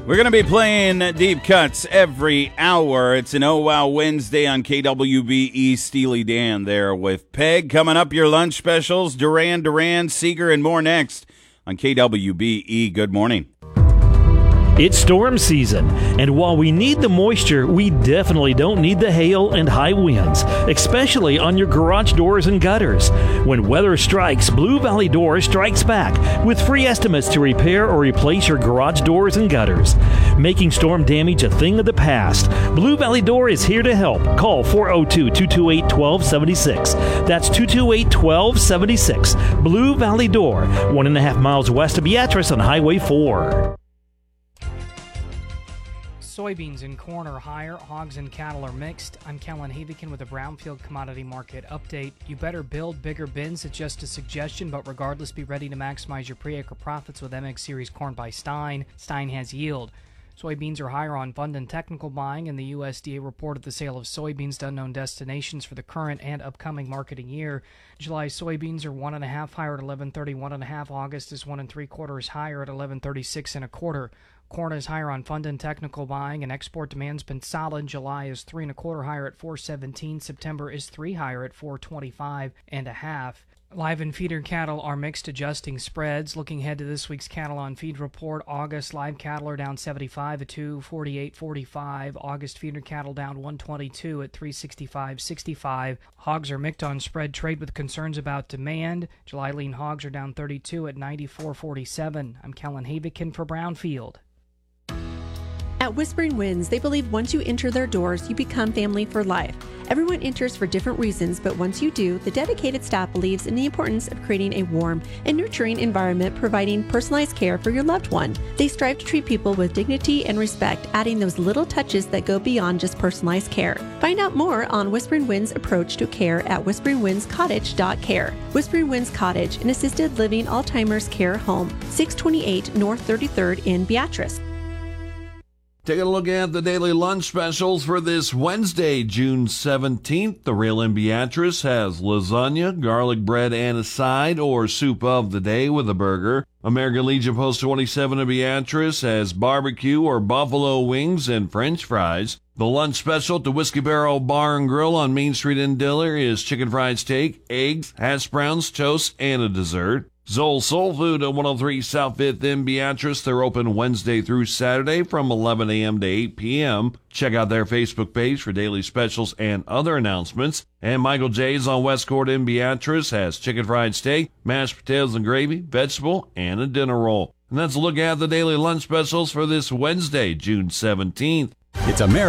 We're going to be playing Deep Cuts every hour. It's an Oh Wow Wednesday on KWBE. Steely Dan there with Peg. Coming up, your lunch specials, Duran, Seeger, and more next on KWBE. Good morning. It's storm season, and while we need the moisture, we definitely don't need the hail and high winds, especially on your garage doors and gutters. When weather strikes, Blue Valley Door strikes back with free estimates to repair or replace your garage doors and gutters. Making storm damage a thing of the past, Blue Valley Door is here to help. Call 402-228-1276. That's 228-1276. Blue Valley Door, 1.5 miles west of Beatrice on Highway 4. Soybeans and corn are higher, hogs and cattle are mixed. I'm Kellen Havikin with a Brownfield Commodity Market update. You better build bigger bins, it's just a suggestion, but regardless, be ready to maximize your pre-acre profits with MX Series corn by Stein. Stein has yield. Soybeans are higher on fund and technical buying, and the USDA reported the sale of soybeans to unknown destinations for the current and upcoming marketing year. July soybeans are 1.5 higher at 11.30, 1.5. August is 1 3/4 higher at 11.36 1/4. Corn is higher on fund and technical buying, and export demand's been solid. July is 3 1/4 higher at 4.17. September is 3 higher at 4.25 1/2. Live and feeder cattle are mixed, adjusting spreads. Looking ahead to this week's cattle on feed report, August live cattle are down 75 at 248.45. August feeder cattle down 122 at 365.65. Hogs are mixed on spread trade with concerns about demand. July lean hogs are down 32 at 94.47. I'm Kellen Havikin for Brownfield. At Whispering Winds, they believe once you enter their doors, you become family for life. Everyone enters for different reasons, but once you do, the dedicated staff believes in the importance of creating a warm and nurturing environment, providing personalized care for your loved one. They strive to treat people with dignity and respect, adding those little touches that go beyond just personalized care. Find out more on Whispering Winds' approach to care at whisperingwindscottage.care. Whispering Winds Cottage, an assisted living Alzheimer's care home, 628 North 33rd in Beatrice. Taking a look at the daily lunch specials for this Wednesday, June 17th. The Rail in Beatrice has lasagna, garlic bread, and a side or soup of the day with a burger. American Legion Post 27 in Beatrice has barbecue or buffalo wings and french fries. The lunch special at the Whiskey Barrel Bar and Grill on Main Street in Diller is chicken fried steak, eggs, hash browns, toast, and a dessert. Zoll Soul Food at 103 South 5th in Beatrice. They're open Wednesday through Saturday from 11 a.m. to 8 p.m. Check out their Facebook page for daily specials and other announcements. And Michael J's on West Court in Beatrice has chicken fried steak, mashed potatoes and gravy, vegetable, and a dinner roll. And that's a look at the daily lunch specials for this Wednesday, June 17th. It's America.